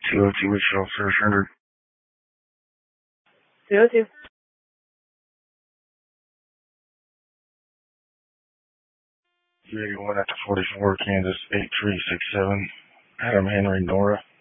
202 Wichita, Officer surrendered. 202. You 81 after 44, Kansas 8367. Adam Henry, Nora.